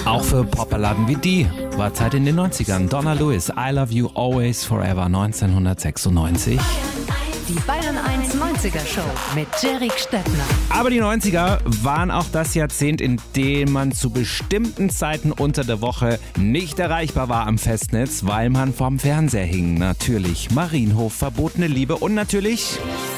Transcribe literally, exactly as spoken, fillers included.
Auch für Popballaden wie die war Zeit in den neunzigern. Donna Lewis, I Love You Always Forever, neunzehnhundertsechsundneunzig. Die Bayern eins neunziger Show mit Jerry Stettner. Aber die neunziger waren auch das Jahrzehnt, in dem man zu bestimmten Zeiten unter der Woche nicht erreichbar war am Festnetz, weil man vorm Fernseher hing. Natürlich Marienhof, verbotene Liebe und natürlich